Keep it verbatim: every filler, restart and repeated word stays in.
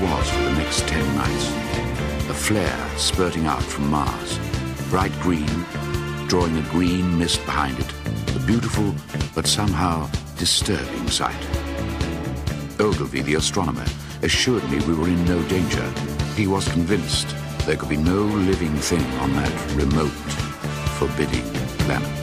was for the next ten nights. A flare spurting out from Mars, bright green, drawing a green mist behind it. A beautiful, but somehow disturbing sight. Ogilvy, the astronomer, assured me we were in no danger. He was convinced there could be no living thing on that remote, forbidding planet.